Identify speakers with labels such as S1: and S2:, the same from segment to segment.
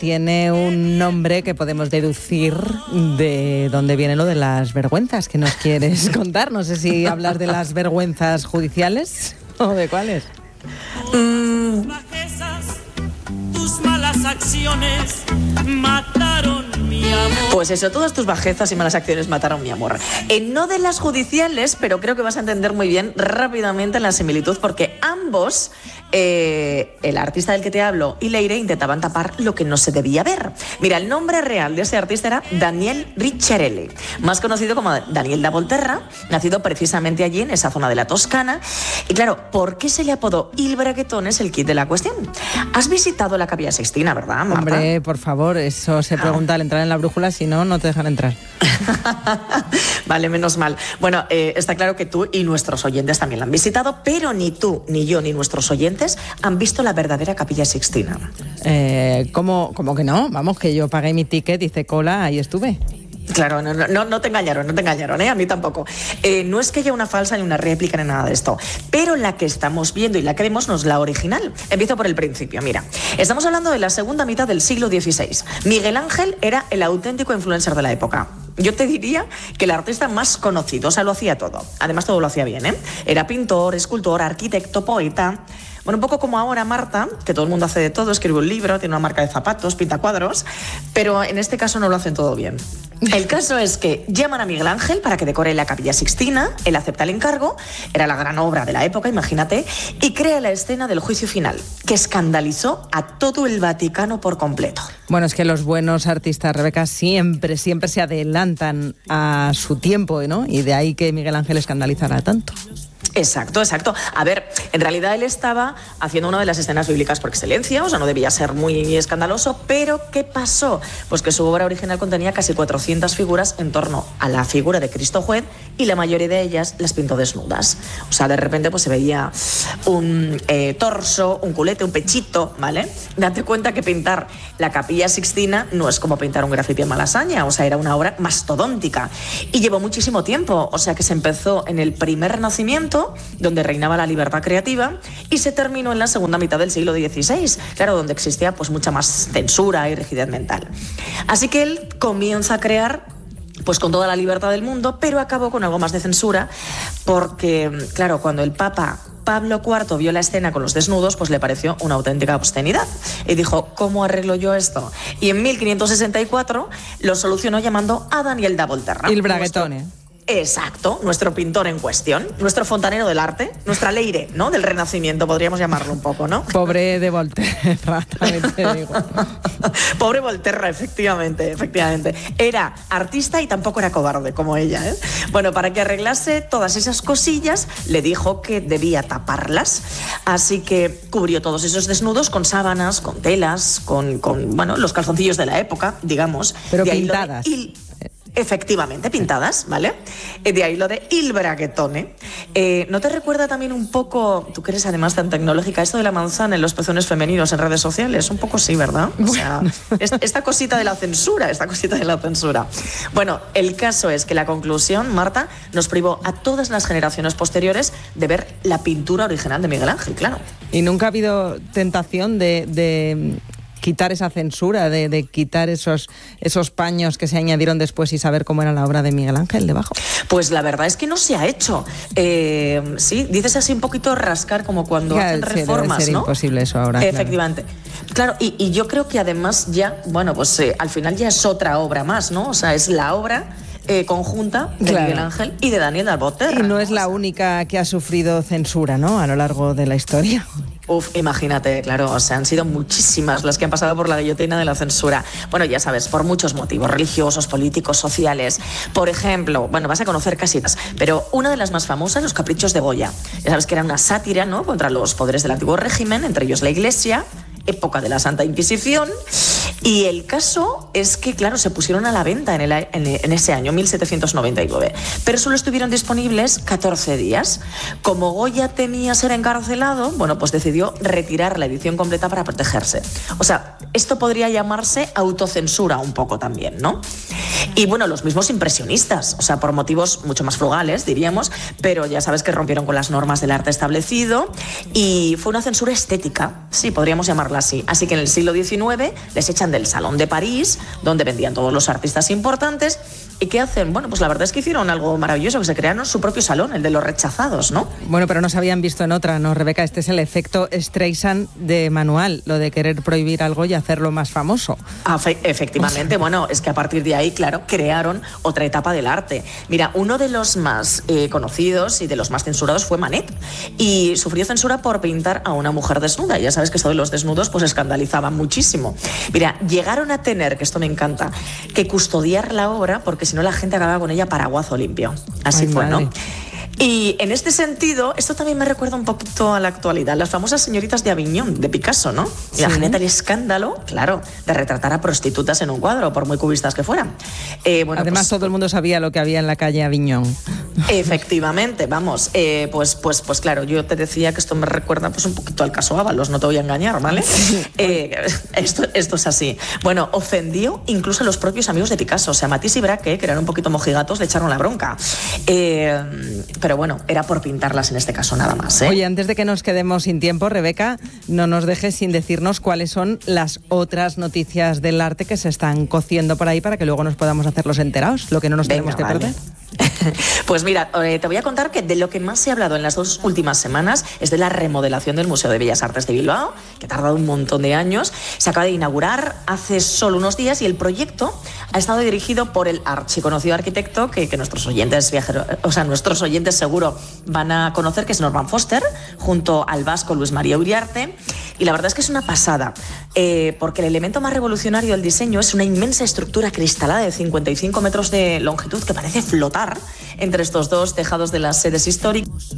S1: tiene un nombre que podemos deducir de dónde viene lo de las vergüenzas que nos quieres contar. No sé si hablas de las vergüenzas judiciales o de cuáles.
S2: Tus malas acciones mataron mi amor.
S3: Pues eso, todas tus bajezas y malas acciones mataron mi amor. No de las judiciales, pero creo que vas a entender muy bien rápidamente la similitud, porque ambos, el artista del que te hablo y Leire, intentaban tapar lo que no se debía ver. Mira, el nombre real de ese artista era Daniel Ricciarelli, más conocido como Daniel da Volterra, nacido precisamente allí, en esa zona de la Toscana. Y claro, ¿por qué se le apodó Il Braguetón? Es el kit de la cuestión. Has visitado la Capilla Sixtina, ¿verdad, Marta?
S1: Hombre, por favor, eso se pregunta al entrar en la brújula, si no, no te dejan entrar.
S3: Vale, menos mal. Bueno, está claro que tú y nuestros oyentes también la han visitado, pero ni tú, ni yo, ni nuestros oyentes han visto la verdadera Capilla Sixtina.
S1: ¿Cómo que no? Vamos, que yo pagué mi ticket, hice cola, ahí estuve.
S3: Claro, no te engañaron, a mí tampoco. No es que haya una falsa ni una réplica ni nada de esto, pero la que estamos viendo y la que vemos no es la original. Empiezo por el principio, mira. Estamos hablando de la segunda mitad del siglo XVI. Miguel Ángel era el auténtico influencer de la época. Yo te diría que el artista más conocido, o sea, lo hacía todo. Además, todo lo hacía bien, ¿eh? Era pintor, escultor, arquitecto, poeta. Bueno, un poco como ahora Marta, que todo el mundo hace de todo, escribe un libro, tiene una marca de zapatos, pinta cuadros, pero en este caso no lo hacen todo bien. El caso es que llaman a Miguel Ángel para que decore la Capilla Sixtina, él acepta el encargo, era la gran obra de la época, imagínate, y crea la escena del juicio final, que escandalizó a todo el Vaticano por completo.
S1: Bueno, es que los buenos artistas, Rebeca, siempre se adelantan a su tiempo, ¿no? Y de ahí que Miguel Ángel escandalizara tanto.
S3: Exacto. A ver, en realidad él estaba haciendo una de las escenas bíblicas por excelencia, o sea, no debía ser muy escandaloso, pero ¿qué pasó? Pues que su obra original contenía casi 400 figuras en torno a la figura de Cristo Juez, y la mayoría de ellas las pintó desnudas. O sea, de repente pues se veía un torso, un culete, un pechito, ¿vale? Date cuenta que pintar la Capilla Sixtina no es como pintar un grafiti en Malasaña, o sea, era una obra mastodóntica. Y llevó muchísimo tiempo, o sea, que se empezó en el primer Renacimiento, donde reinaba la libertad creativa, y se terminó en la segunda mitad del siglo XVI, claro, donde existía pues mucha más censura y rigidez mental. Así que él comienza a crear pues con toda la libertad del mundo, pero acabó con algo más de censura, porque, claro, cuando el Papa Pablo IV vio la escena con los desnudos, pues le pareció una auténtica obscenidad. Y dijo, ¿cómo arreglo yo esto? Y en 1564 lo solucionó llamando a Daniel da Volterra.
S1: Il Braguetone.
S3: Exacto, nuestro pintor en cuestión, nuestro fontanero del arte, nuestra Leire, ¿no? Del Renacimiento, podríamos llamarlo un poco, ¿no?
S1: Pobre de Volterra, también te digo.
S3: Pobre Volterra, efectivamente. Era artista y tampoco era cobarde, como ella, ¿eh? Bueno, para que arreglase todas esas cosillas, le dijo que debía taparlas. Así que cubrió todos esos desnudos con sábanas, con telas, con los calzoncillos de la época, digamos.
S1: Pero de pintadas.
S3: Efectivamente, pintadas, ¿vale? De ahí lo de Il Braguetone. ¿No te recuerda también un poco, tú que eres además tan tecnológica, esto de la manzana en los pezones femeninos en redes sociales? Un poco sí, ¿verdad? O sea, esta cosita de la censura. Bueno, el caso es que la conclusión, Marta, nos privó a todas las generaciones posteriores de ver la pintura original de Miguel Ángel, claro.
S1: ¿Y nunca ha habido tentación de quitar esa censura, de quitar esos paños que se añadieron después y saber cómo era la obra de Miguel Ángel debajo?
S3: Pues la verdad es que no se ha hecho. Sí, dices así un poquito rascar como cuando hacen reformas,
S1: debe ser,
S3: ¿no?
S1: Imposible eso ahora.
S3: Efectivamente. Claro, y yo creo que además ya, bueno, pues al final ya es otra obra más, ¿no? O sea, es la obra conjunta de Miguel Ángel y de Daniel da Volterra.
S1: Y no es la única que ha sufrido censura, ¿no? A lo largo de la historia.
S3: Imagínate, claro, o sea, han sido muchísimas las que han pasado por la guillotina de la censura. Bueno, ya sabes, por muchos motivos, religiosos, políticos, sociales. Por ejemplo, bueno, vas a conocer casi más, pero una de las más famosas, Los Caprichos de Goya. Ya sabes que era una sátira, ¿no?, contra los poderes del antiguo régimen, entre ellos la Iglesia, época de la Santa Inquisición. Y el caso es que, claro, se pusieron a la venta en ese año, 1799, pero solo estuvieron disponibles 14 días. Como Goya temía ser encarcelado, bueno, pues decidió retirar la edición completa para protegerse. O sea, esto podría llamarse autocensura un poco también, ¿no? Y bueno, los mismos impresionistas, o sea, por motivos mucho más frugales, diríamos, pero ya sabes que rompieron con las normas del arte establecido y fue una censura estética, sí, podríamos llamarla así. Así que en el siglo XIX les echan del Salón de París, donde vendían todos los artistas importantes. ¿Y qué hacen? Bueno, pues la verdad es que hicieron algo maravilloso, que se crearon su propio salón, el de los rechazados, ¿no?
S1: Bueno, pero no se habían visto en otra, ¿no, Rebeca? Este es el efecto Streisand de manual, lo de querer prohibir algo y hacerlo más famoso.
S3: Efectivamente, bueno, es que a partir de ahí, claro, crearon otra etapa del arte. Mira, uno de los más conocidos y de los más censurados fue Manet, y sufrió censura por pintar a una mujer desnuda. Ya sabes que eso de los desnudos pues escandalizaba muchísimo. Mira, llegaron a tener, que esto me encanta, que custodiar la obra porque si no la gente acababa con ella paraguazo limpio. Así fue, madre. ¿No? Y en este sentido, esto también me recuerda un poquito a la actualidad. Las famosas señoritas de Aviñón, de Picasso, ¿no? Sí. Imagínate el escándalo, claro, de retratar a prostitutas en un cuadro, por muy cubistas que fueran.
S1: Bueno, además, pues, todo el mundo sabía lo que había en la calle Aviñón.
S3: Efectivamente, vamos. Pues claro, yo te decía que esto me recuerda pues un poquito al caso Ábalos, no te voy a engañar, ¿vale? Sí. Esto es así. Bueno, ofendió incluso a los propios amigos de Picasso. O sea, Matisse y Braque, que eran un poquito mojigatos, le echaron la bronca. Pero bueno, era por pintarlas en este caso nada más, ¿eh?
S1: Oye, antes de que nos quedemos sin tiempo, Rebeca, no nos dejes sin decirnos cuáles son las otras noticias del arte que se están cociendo por ahí para que luego nos podamos hacer los enterados, lo que no nos tenemos que perder.
S3: Pues mira, te voy a contar que de lo que más se ha hablado en las 2 últimas semanas es de la remodelación del Museo de Bellas Artes de Bilbao, que ha tardado un montón de años. Se acaba de inaugurar hace solo unos días y el proyecto ha estado dirigido por el archiconocido arquitecto que nuestros oyentes viajeros, o sea, nuestros oyentes seguro van a conocer, que es Norman Foster, junto al vasco Luis María Uriarte. Y la verdad es que es una pasada, porque el elemento más revolucionario del diseño es una inmensa estructura cristalada de 55 metros de longitud que parece flotar entre estos dos tejados de las sedes históricas.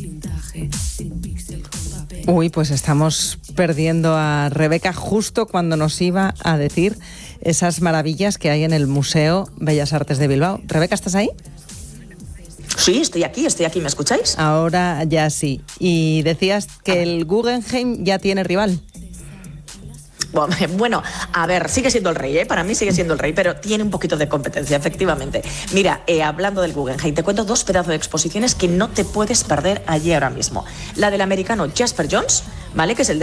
S1: Uy, pues estamos perdiendo a Rebeca justo cuando nos iba a decir esas maravillas que hay en el Museo Bellas Artes de Bilbao. Rebeca, ¿estás ahí?
S3: Sí, estoy aquí, ¿me escucháis?
S1: Ahora ya sí. Y decías que el Guggenheim ya tiene rival.
S3: Bueno, a ver, sigue siendo el rey, ¿eh? Para mí sigue siendo el rey, pero tiene un poquito de competencia, efectivamente. Mira, hablando del Guggenheim, te cuento 2 pedazos de exposiciones que no te puedes perder allí ahora mismo. La del americano Jasper Johns, ¿vale? Que es el